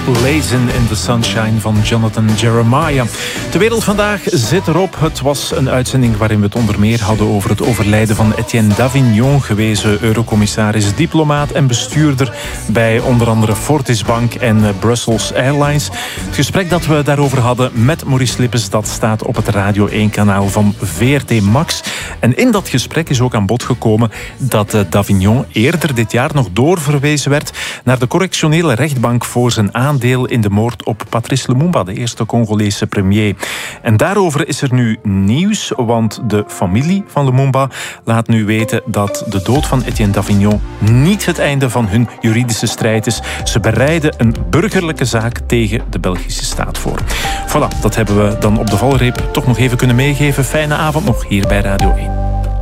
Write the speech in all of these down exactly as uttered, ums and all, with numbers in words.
Blazing in the Sunshine van Jonathan Jeremiah. De wereld vandaag zit erop. Het was een uitzending waarin we het onder meer hadden over het overlijden van Etienne Davignon, gewezen eurocommissaris, diplomaat en bestuurder bij onder andere Fortis Bank en Brussels Airlines. Het gesprek dat we daarover hadden met Maurice Lippes, dat staat op het Radio één-kanaal van V R T Max. En in dat gesprek is ook aan bod gekomen dat Davignon eerder dit jaar nog doorverwezen werd naar de correctionele rechtbank voor zijn aandeel in de moord op Patrice Lumumba, de eerste Congolese premier. En daarover is er nu nieuws, want de familie van Lumumba laat nu weten dat de dood van Etienne Davignon niet het einde van hun juridische strijd is. Ze bereiden een burgerlijke zaak tegen de Belgische staat voor. Voilà, dat hebben we dan op de valreep toch nog even kunnen meegeven. Fijne avond nog hier bij Radio één.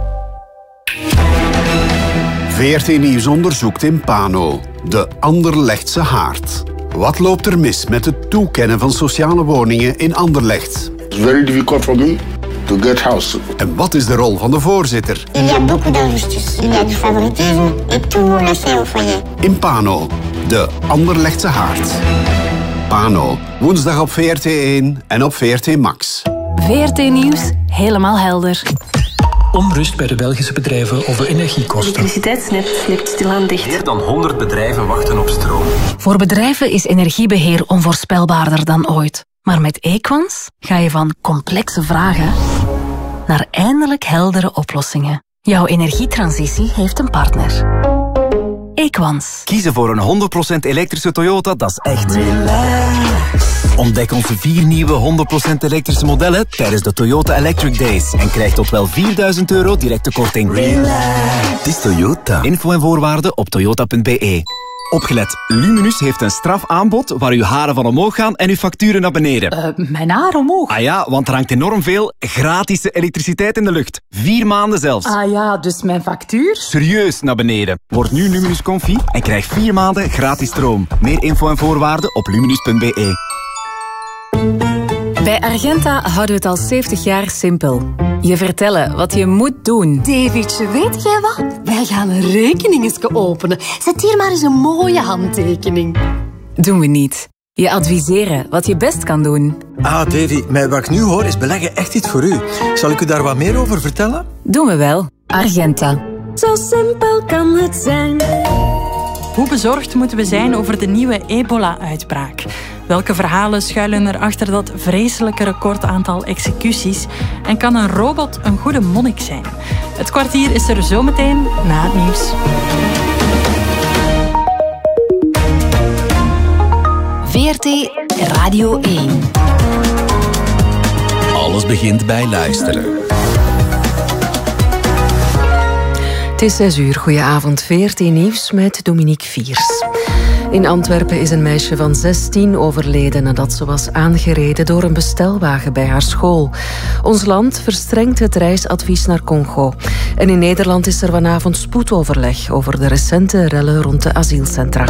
V R T Nieuws onderzoekt in Pano. De Anderlechtse haard. Wat loopt er mis met het toekennen van sociale woningen in Anderlecht? It's very difficult for me to get house. En wat is de rol van de voorzitter? Il y a beaucoup d'injustice. Il y a du favoritisme et tout le monde laissé au foyer. In Pano. De Anderlechtse haard. Pano. Woensdag op V R T één en op V R T Max. V R T Nieuws. Helemaal helder. Onrust bij de Belgische bedrijven over energiekosten. Het elektriciteitsnet ligt stilaan dicht. Meer dan honderd bedrijven wachten op stroom. Voor bedrijven is energiebeheer onvoorspelbaarder dan ooit. Maar met Equans ga je van complexe vragen naar eindelijk heldere oplossingen. Jouw energietransitie heeft een partner. Equans. Kiezen voor een honderd procent elektrische Toyota, dat is echt relax. Ontdek onze vier nieuwe honderd procent elektrische modellen tijdens de Toyota Electric Days en krijg tot wel vierduizend euro directe korting. Relax. Het is Toyota. Info en voorwaarden op toyota punt b e. Opgelet, Luminus heeft een strafaanbod waar uw haren van omhoog gaan en uw facturen naar beneden. Uh, mijn haar omhoog? Ah ja, want er hangt enorm veel gratis elektriciteit in de lucht. Vier maanden zelfs. Ah ja, dus mijn factuur? Serieus naar beneden. Word nu Luminus Comfy en krijg vier maanden gratis stroom. Meer info en voorwaarden op luminus punt b e. Bij Argenta houden we het al zeventig jaar simpel. Je vertellen wat je moet doen. Davidje, weet jij wat? Wij gaan een rekening openen. Zet hier maar eens een mooie handtekening. Doen we niet. Je adviseren wat je best kan doen. Ah, Davy, met wat ik nu hoor is beleggen echt iets voor u. Zal ik u daar wat meer over vertellen? Doen we wel. Argenta. Zo simpel kan het zijn. Hoe bezorgd moeten we zijn over de nieuwe ebola-uitbraak? Welke verhalen schuilen er achter dat vreselijke recordaantal executies? En kan een robot een goede monnik zijn? Het kwartier is er zometeen na het nieuws. V R T Radio één. Alles begint bij luisteren. Het is zes uur. Goedenavond. V R T Nieuws met Dominique Viers. In Antwerpen is een meisje van zestien overleden nadat ze was aangereden door een bestelwagen bij haar school. Ons land verstrengt het reisadvies naar Congo. En in Nederland is er vanavond spoedoverleg over de recente rellen rond de asielcentra.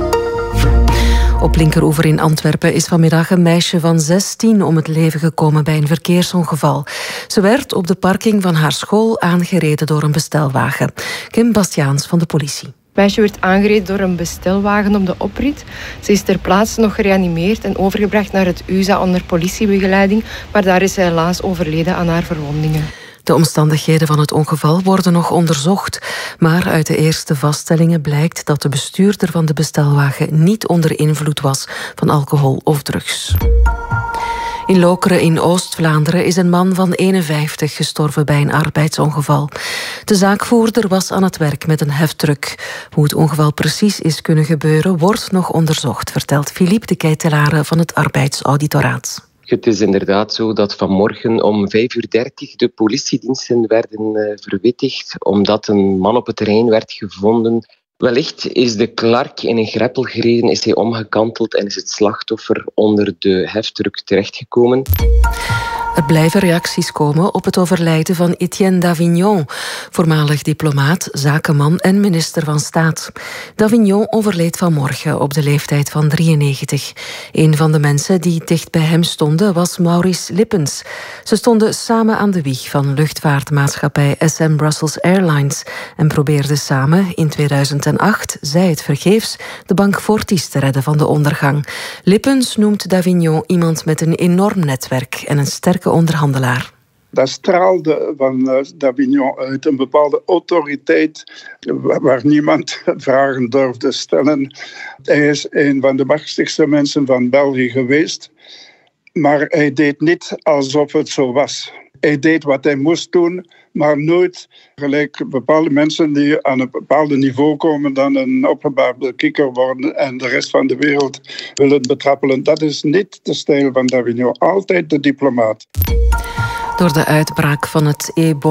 Op Linkeroever in Antwerpen is vanmiddag een meisje van zestien om het leven gekomen bij een verkeersongeval. Ze werd op de parking van haar school aangereden door een bestelwagen. Kim Bastiaans van de politie. Het meisje werd aangereden door een bestelwagen op de oprit. Ze is ter plaatse nog gereanimeerd en overgebracht naar het U S A onder politiebegeleiding, maar daar is ze helaas overleden aan haar verwondingen. De omstandigheden van het ongeval worden nog onderzocht, maar uit de eerste vaststellingen blijkt dat de bestuurder van de bestelwagen niet onder invloed was van alcohol of drugs. In Lokeren in Oost-Vlaanderen is een man van eenenvijftig gestorven bij een arbeidsongeval. De zaakvoerder was aan het werk met een heftruck. Hoe het ongeval precies is kunnen gebeuren, wordt nog onderzocht, vertelt Philippe de Keitelare van het Arbeidsauditoraat. Het is inderdaad zo dat vanmorgen om vijf uur dertig de politiediensten werden uh, verwittigd omdat een man op het terrein werd gevonden. Wellicht is de klark in een greppel gereden, is hij omgekanteld en is het slachtoffer onder de heftruck terechtgekomen. Er blijven reacties komen op het overlijden van Etienne Davignon, voormalig diplomaat, zakenman en minister van Staat. Davignon overleed vanmorgen op de leeftijd van drieënnegentig. Een van de mensen die dicht bij hem stonden was Maurice Lippens. Ze stonden samen aan de wieg van luchtvaartmaatschappij S M Brussels Airlines en probeerden samen in tweeduizend acht, zij het vergeefs, de bank Fortis te redden van de ondergang. Lippens noemt Davignon iemand met een enorm netwerk en een sterke onderhandelaar. Dat straalde van uh, Davignon uit een bepaalde autoriteit waar niemand vragen durfde stellen. Hij is een van de machtigste mensen van België geweest, maar hij deed niet alsof het zo was. Hij deed wat hij moest doen, maar nooit gelijk bepaalde mensen die aan een bepaald niveau komen dan een opgebaarde kikker worden en de rest van de wereld willen betrappelen. Dat is niet de stijl van Davignon. Altijd de diplomaat. Door de uitbraak van het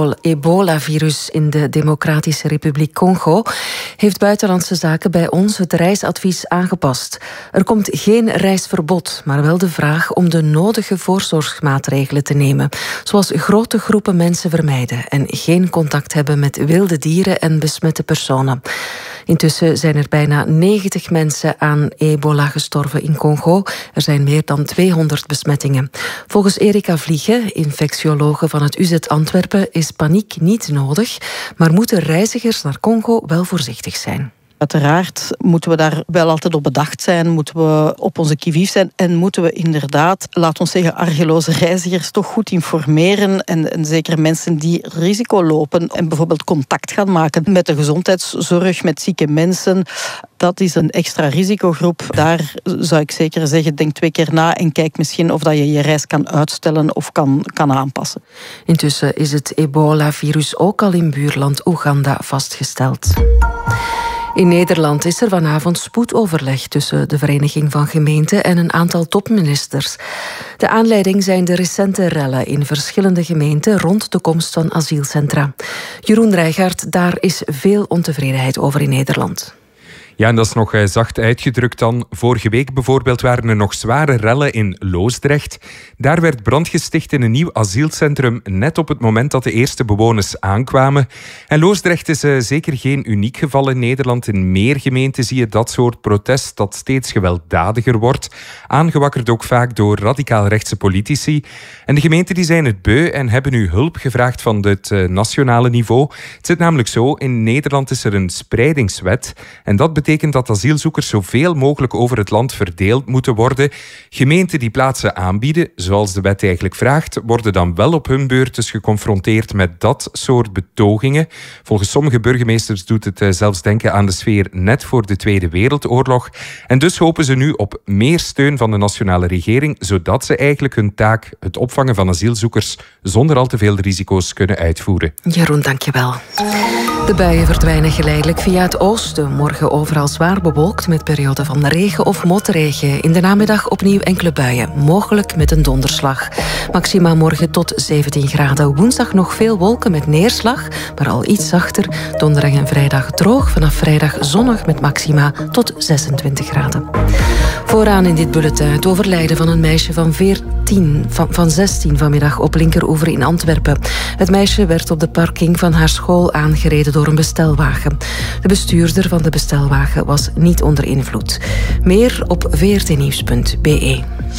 ebola-virus in de Democratische Republiek Congo heeft Buitenlandse Zaken bij ons het reisadvies aangepast. Er komt geen reisverbod, maar wel de vraag om de nodige voorzorgsmaatregelen te nemen, zoals grote groepen mensen vermijden en geen contact hebben met wilde dieren en besmette personen. Intussen zijn er bijna negentig mensen aan ebola gestorven in Congo. Er zijn meer dan tweehonderd besmettingen. Volgens Erika Vliegen, infectiologe van het U Z Antwerpen, is paniek niet nodig, maar moeten reizigers naar Congo wel voorzichtig zijn. Uiteraard moeten we daar wel altijd op bedacht zijn, moeten we op onze qui-vive zijn en moeten we inderdaad, laat ons zeggen, argeloze reizigers toch goed informeren en, en zeker mensen die risico lopen en bijvoorbeeld contact gaan maken met de gezondheidszorg, met zieke mensen. Dat is een extra risicogroep. Daar zou ik zeker zeggen, denk twee keer na en kijk misschien of dat je je reis kan uitstellen of kan, kan aanpassen. Intussen is het ebola-virus ook al in buurland Oeganda vastgesteld. In Nederland is er vanavond spoedoverleg tussen de Vereniging van Gemeenten en een aantal topministers. De aanleiding zijn de recente rellen in verschillende gemeenten rond de komst van asielcentra. Jeroen Rijgaard, daar is veel ontevredenheid over in Nederland. Ja, en dat is nog zacht uitgedrukt dan. Vorige week bijvoorbeeld waren er nog zware rellen in Loosdrecht. Daar werd brand gesticht in een nieuw asielcentrum net op het moment dat de eerste bewoners aankwamen. En Loosdrecht is uh, zeker geen uniek geval in Nederland. In meer gemeenten zie je dat soort protest dat steeds gewelddadiger wordt. Aangewakkerd ook vaak door radicaal-rechtse politici. En de gemeenten die zijn het beu en hebben nu hulp gevraagd van het uh, nationale niveau. Het zit namelijk zo, in Nederland is er een spreidingswet. En dat betekent dat asielzoekers zoveel mogelijk over het land verdeeld moeten worden. Gemeenten die plaatsen aanbieden, zoals de wet eigenlijk vraagt, worden dan wel op hun beurt dus geconfronteerd met dat soort betogingen. Volgens sommige burgemeesters doet het zelfs denken aan de sfeer net voor de Tweede Wereldoorlog. En dus hopen ze nu op meer steun van de nationale regering, zodat ze eigenlijk hun taak, het opvangen van asielzoekers, zonder al te veel risico's kunnen uitvoeren. Jeroen, dankjewel. De buien verdwijnen geleidelijk via het oosten. Morgen overal zwaar bewolkt met perioden van regen of motregen. In de namiddag opnieuw enkele buien, mogelijk met een donderslag. Maxima morgen tot zeventien graden. Woensdag nog veel wolken met neerslag, maar al iets zachter. Donderdag en vrijdag droog. Vanaf vrijdag zonnig met maxima tot zesentwintig graden. Vooraan in dit bulletin het overlijden van een meisje van veertien, van, van zestien vanmiddag op Linkeroever in Antwerpen. Het meisje werd op de parking van haar school aangereden door een bestelwagen. De bestuurder van de bestelwagen was niet onder invloed. Meer op v r t nieuws punt b e.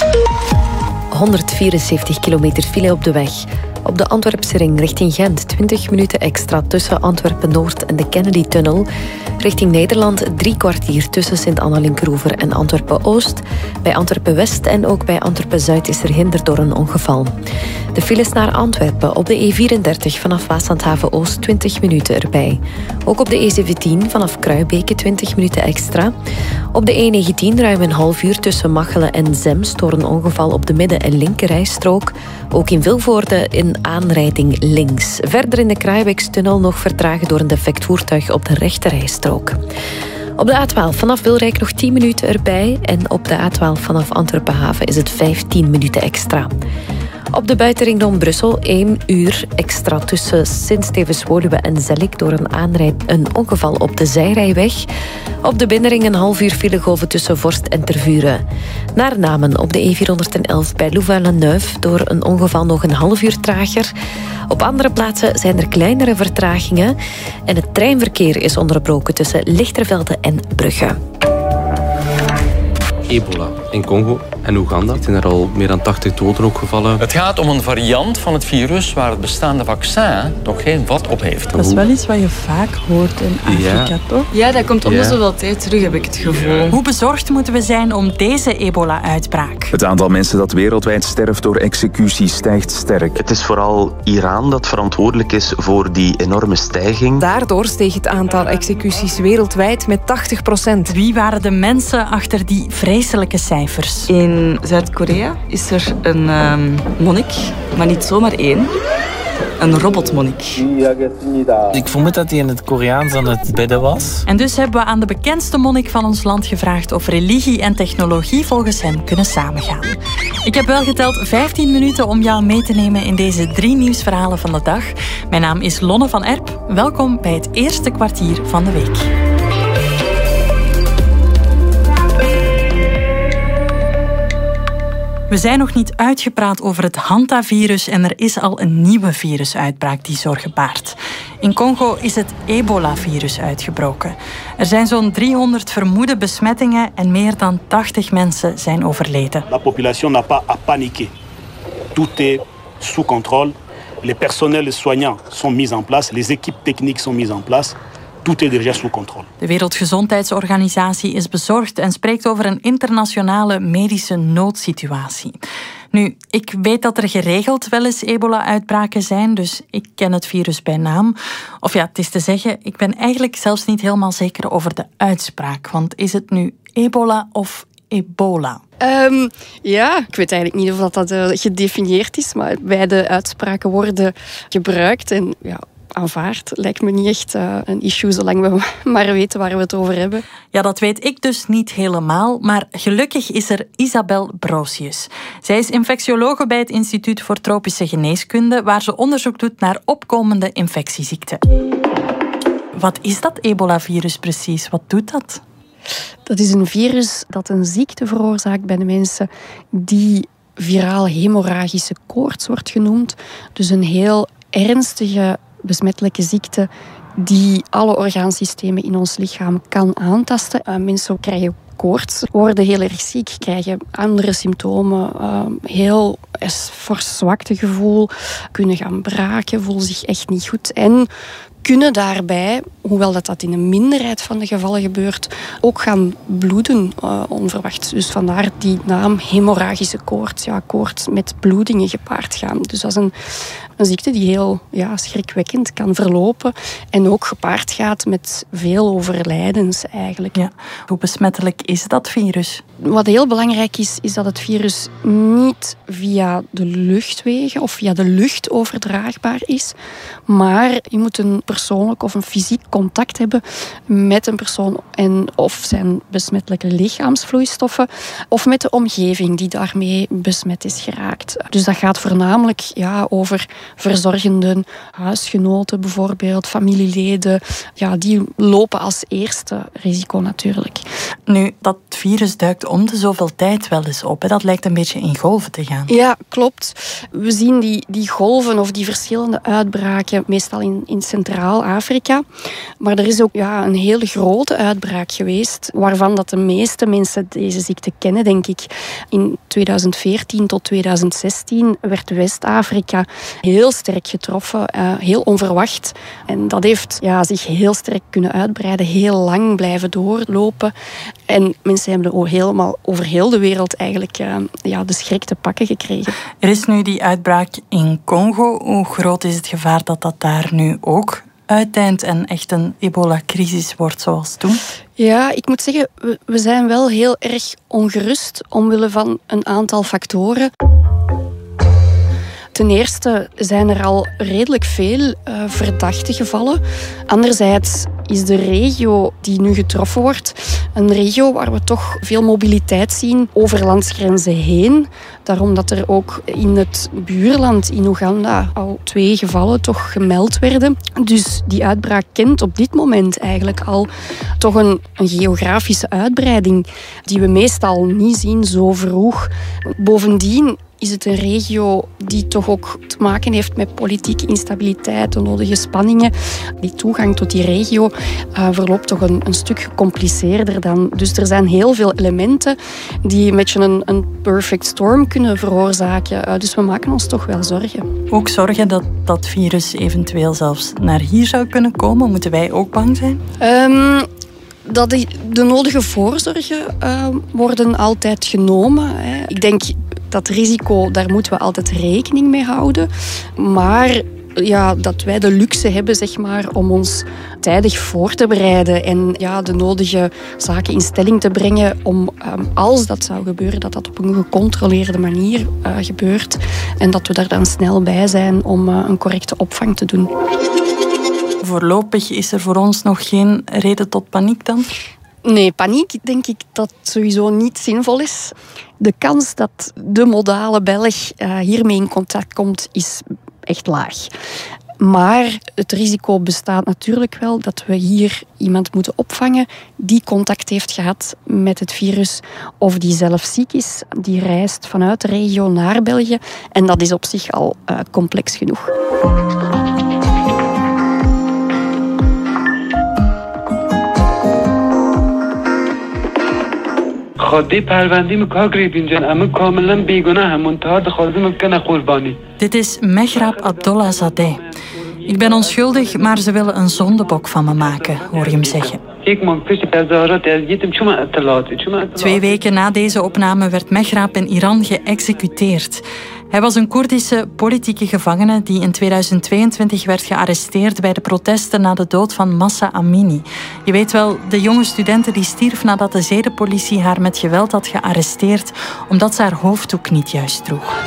honderdvierenzeventig kilometer file op de weg. Op de Antwerpse ring richting Gent twintig minuten extra tussen Antwerpen-Noord en de Kennedy-tunnel. Richting Nederland drie kwartier tussen Sint-Anna-Linkeroever en Antwerpen-Oost. Bij Antwerpen-West en ook bij Antwerpen-Zuid is er hinder door een ongeval. De files naar Antwerpen op de E vierendertig vanaf Waaslandhaven-Oost twintig minuten erbij. Ook op de E zeventien vanaf Kruibeke twintig minuten extra. Op de E negentien ruim een half uur tussen Machelen en Zemst door een ongeval op de midden- en linkerrijstrook. Ook in Vilvoorde in aanrijding links. Verder in de Kruibeekstunnel nog vertragen door een defect voertuig op de rechterrijstrook. Op de A twaalf vanaf Wilrijk nog tien minuten erbij en op de A twaalf vanaf Antwerpen-Haven is het vijftien minuten extra. Op de buitenring rond Brussel één uur extra tussen Sint-Stevens-Woluwe en Zellik door een, aanrijd, een ongeval op de zijrijweg. Op de binnenring een half uur filegolven tussen Vorst en Tervuren. Naar Namen op de E vierhonderdelf bij Louvain-la-Neuve door een ongeval nog een half uur trager. Op andere plaatsen zijn er kleinere vertragingen en het treinverkeer is onderbroken tussen Lichtervelde en Brugge. Ebola in Congo en Oeganda. Er zijn er al meer dan tachtig doden ook gevallen. Het gaat om een variant van het virus waar het bestaande vaccin nog geen vat op heeft. Dat is wel iets wat je vaak hoort in Afrika, ja. toch? Ja, dat komt om de Ja. zoveel tijd terug, heb ik het gevoel. Ja. Hoe bezorgd moeten we zijn om deze ebola-uitbraak? Het aantal mensen dat wereldwijd sterft door executie stijgt sterk. Het is vooral Iran dat verantwoordelijk is voor die enorme stijging. Daardoor steeg het aantal executies wereldwijd met tachtig procent. Wie waren de mensen achter die vreselijke cijfers? In Zuid-Korea is er een um, monnik, maar niet zomaar één. Een robotmonnik. Ik vermoed dat hij in het Koreaans aan het bidden was. En dus hebben we aan de bekendste monnik van ons land gevraagd of religie en technologie volgens hem kunnen samengaan. Ik heb wel geteld vijftien minuten om jou mee te nemen in deze drie nieuwsverhalen van de dag. Mijn naam is Lonne van Erp. Welkom bij het eerste kwartier van de week. We zijn nog niet uitgepraat over het hantavirus en er is al een nieuwe virusuitbraak die zorgen baart. In Congo is het ebola-virus uitgebroken. Er zijn zo'n driehonderd vermoede besmettingen en meer dan tachtig mensen zijn overleden. La population n'a pas à paniquer. Tout est sous contrôle. Les personnels soignants sont mis en place, les équipes techniques sont mises en place. Tout est déjà sous contrôle. De Wereldgezondheidsorganisatie is bezorgd en spreekt over een internationale medische noodsituatie. Nu, ik weet dat er geregeld wel eens ebola-uitbraken zijn, dus ik ken het virus bij naam. Of ja, het is te zeggen, ik ben eigenlijk zelfs niet helemaal zeker over de uitspraak. Want is het nu ebola of ebola? Um, ja, ik weet eigenlijk niet of dat, dat uh, gedefinieerd is, maar beide uitspraken worden gebruikt en ja, aanvaard. Lijkt me niet echt uh, een issue, zolang we maar weten waar we het over hebben. Ja, dat weet ik dus niet helemaal, maar gelukkig is er Isabel Brosius. Zij is infectiologe bij het Instituut voor Tropische Geneeskunde, waar ze onderzoek doet naar opkomende infectieziekten. Wat is dat ebola-virus precies? Wat doet dat? Dat is een virus dat een ziekte veroorzaakt bij de mensen die viraal hemorragische koorts wordt genoemd. Dus een heel ernstige besmettelijke ziekte die alle orgaansystemen in ons lichaam kan aantasten. Uh, mensen krijgen koorts, worden heel erg ziek, krijgen andere symptomen, uh, heel fors zwaktegevoel, kunnen gaan braken, voelen zich echt niet goed en kunnen daarbij, hoewel dat, dat in een minderheid van de gevallen gebeurt, ook gaan bloeden uh, onverwachts. Dus vandaar die naam hemorragische koorts. Ja, koorts met bloedingen gepaard gaan. Dus dat is een, een ziekte die heel ja, schrikwekkend kan verlopen en ook gepaard gaat met veel overlijdens eigenlijk. Ja. Hoe besmettelijk is dat virus? Wat heel belangrijk is, is dat het virus niet via de luchtwegen of via de lucht overdraagbaar is, maar je moet een persoonlijk of een fysiek contact hebben met een persoon en of zijn besmettelijke lichaamsvloeistoffen of met de omgeving die daarmee besmet is geraakt. Dus dat gaat voornamelijk ja, over verzorgenden, huisgenoten bijvoorbeeld, familieleden. Ja, die lopen als eerste risico natuurlijk. Nu, dat virus duikt om de zoveel tijd wel eens op. Hè? Dat lijkt een beetje in golven te gaan. Ja, klopt. We zien die, die golven of die verschillende uitbraken meestal in, in Centraal-Afrika. Maar er is ook ja, een hele grote uitbraak geweest, waarvan dat de meeste mensen deze ziekte kennen, denk ik. In tweeduizend veertien tot tweeduizend zestien werd West-Afrika heel sterk getroffen, uh, heel onverwacht. En dat heeft ja, zich heel sterk kunnen uitbreiden, heel lang blijven doorlopen. En mensen hebben er helemaal over heel de wereld eigenlijk uh, ja, de schrik te pakken gekregen. Er is nu die uitbraak in Congo. Hoe groot is het gevaar dat dat daar nu ook uiteind en echt een ebola-crisis wordt zoals toen? Ja, ik moet zeggen, we, we zijn wel heel erg ongerust omwille van een aantal factoren. Ten eerste zijn er al redelijk veel uh, verdachte gevallen. Anderzijds is de regio die nu getroffen wordt een regio waar we toch veel mobiliteit zien over landsgrenzen heen. Daarom dat er ook in het buurland in Oeganda al twee gevallen toch gemeld werden. Dus die uitbraak kent op dit moment eigenlijk al toch een, een geografische uitbreiding die we meestal niet zien zo vroeg. Bovendien is het een regio die toch ook te maken heeft met politieke instabiliteit, de nodige spanningen. Die toegang tot die regio uh, verloopt toch een, een stuk gecompliceerder dan. Dus er zijn heel veel elementen die een beetje een, een perfect storm kunnen veroorzaken. Uh, dus we maken ons toch wel zorgen. Ook zorgen dat dat virus eventueel zelfs naar hier zou kunnen komen? Moeten wij ook bang zijn? Um, dat de, de nodige voorzorgen uh, worden altijd genomen. Hè. Ik denk dat risico, daar moeten we altijd rekening mee houden. Maar ja, dat wij de luxe hebben zeg maar, om ons tijdig voor te bereiden en ja, de nodige zaken in stelling te brengen om, um, als dat zou gebeuren, dat dat op een gecontroleerde manier uh, gebeurt en dat we daar dan snel bij zijn om uh, een correcte opvang te doen. Voorlopig is er voor ons nog geen reden tot paniek dan? Nee, paniek denk ik dat sowieso niet zinvol is. De kans dat de modale Belg uh, hiermee in contact komt, is echt laag. Maar het risico bestaat natuurlijk wel dat we hier iemand moeten opvangen die contact heeft gehad met het virus of die zelf ziek is, die reist vanuit de regio naar België. En dat is op zich al uh, complex genoeg. Dit is Mehrab Abdollah-Zadeh. Ik ben onschuldig, maar ze willen een zondebok van me maken, hoor je hem zeggen. Twee weken na deze opname werd Mehrab in Iran geëxecuteerd. Hij was een Koerdische politieke gevangene die in tweeduizend tweeëntwintig werd gearresteerd bij de protesten na de dood van Mahsa Amini. Je weet wel, de jonge studente die stierf nadat de zedenpolitie haar met geweld had gearresteerd omdat ze haar hoofddoek niet juist droeg.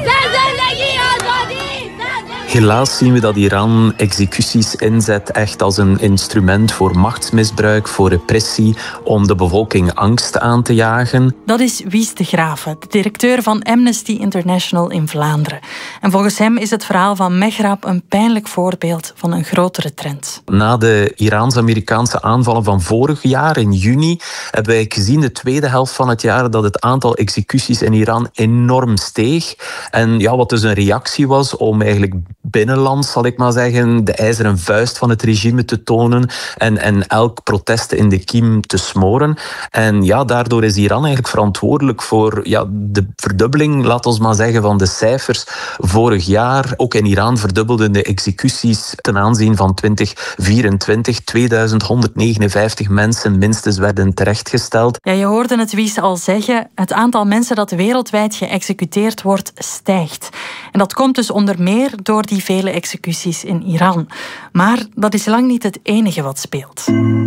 Helaas zien we dat Iran executies inzet echt als een instrument voor machtsmisbruik, voor repressie, om de bevolking angst aan te jagen. Dat is Wies de Grave, de directeur van Amnesty International in Vlaanderen. En volgens hem is het verhaal van Mehrab een pijnlijk voorbeeld van een grotere trend. Na de Iraans-Amerikaanse aanvallen van vorig jaar, in juni, hebben wij gezien de tweede helft van het jaar dat het aantal executies in Iran enorm steeg. En ja, wat dus een reactie was om eigenlijk binnenlands, zal ik maar zeggen, de ijzeren vuist van het regime te tonen en, en elk protest in de kiem te smoren. En ja, daardoor is Iran eigenlijk verantwoordelijk voor ja, de verdubbeling, laat ons maar zeggen, van de cijfers vorig jaar. Ook in Iran verdubbelden de executies ten aanzien van twintig vierentwintig. tweeduizend honderdnegenenvijftig mensen minstens werden terechtgesteld. Ja, je hoorde het Wies al zeggen, het aantal mensen dat wereldwijd geëxecuteerd wordt stijgt. En dat komt dus onder meer door die vele executies in Iran. Maar dat is lang niet het enige wat speelt.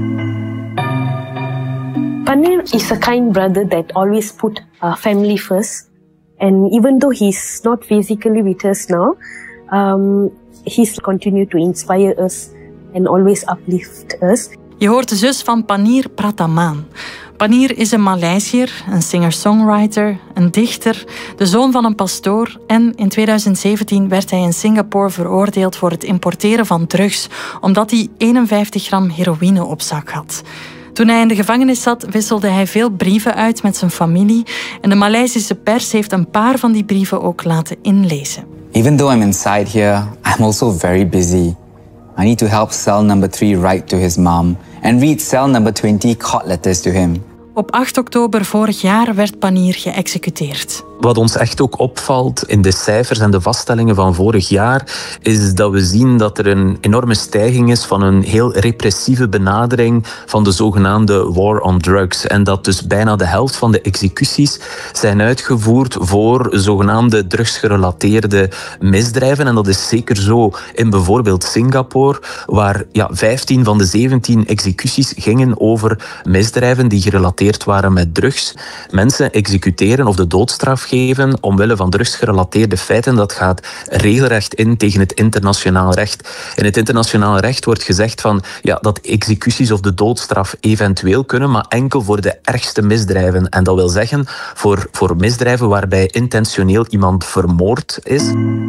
Panir is a kind brother that always put uh, family first. And even though he's not physically with us now, um, he's continued to inspire us and always uplift us. Je hoort de zus van Panir Pratamaan. Panir is een Maleisiër, een singer-songwriter, een dichter, de zoon van een pastoor en in tweeduizend zeventien werd hij in Singapore veroordeeld voor het importeren van drugs, omdat hij eenenvijftig gram heroïne op zak had. Toen hij in de gevangenis zat, wisselde hij veel brieven uit met zijn familie en de Maleisische pers heeft een paar van die brieven ook laten inlezen. Even though I'm inside here, I'm also very busy. I need to help cell number three write to his mom and read cell number twenty court letters to him. Op acht oktober vorig jaar werd Panir geëxecuteerd. Wat ons echt ook opvalt in de cijfers en de vaststellingen van vorig jaar, is dat we zien dat er een enorme stijging is van een heel repressieve benadering van de zogenaamde war on drugs. En dat dus bijna de helft van de executies zijn uitgevoerd voor zogenaamde drugsgerelateerde misdrijven. En dat is zeker zo in bijvoorbeeld Singapore, waar ja, vijftien van de zeventien executies gingen over misdrijven die gerelateerd waren met drugs. Mensen executeren of de doodstraf geven geven omwille van drugsgerelateerde feiten. Dat gaat regelrecht in tegen het internationaal recht. In het internationaal recht wordt gezegd van, ja, dat executies of de doodstraf eventueel kunnen, maar enkel voor de ergste misdrijven. En dat wil zeggen voor, voor misdrijven waarbij intentioneel iemand vermoord is.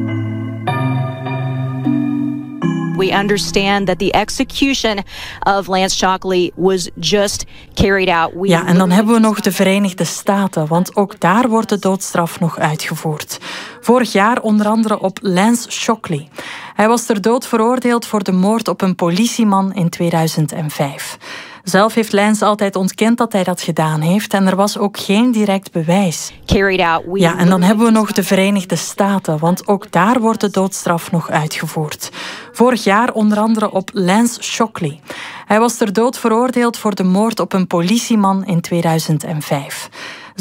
We understand that the execution of Lance Shockley was just carried out. We ja, en dan hebben we nog de Verenigde Staten, want ook daar wordt de doodstraf nog uitgevoerd. Vorig jaar onder andere op Lance Shockley. Hij was ter dood veroordeeld voor de moord op een politieman in tweeduizend vijf. Zelf heeft Lance altijd ontkend dat hij dat gedaan heeft en er was ook geen direct bewijs. Ja, en dan hebben we nog de Verenigde Staten, want ook daar wordt de doodstraf nog uitgevoerd. Vorig jaar onder andere op Lance Shockley. Hij was ter dood veroordeeld voor de moord op een politieman in tweeduizend vijf.